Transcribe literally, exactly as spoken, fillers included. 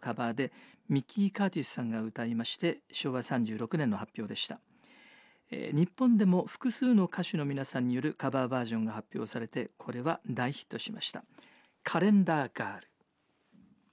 カバーでミッキー・カーティスさんが歌いまして、しょうわさんじゅうろくねんの発表でした。えー、日本でも複数の歌手の皆さんによるカバーバージョンが発表されて、これは大ヒットしました。カレンダーガール。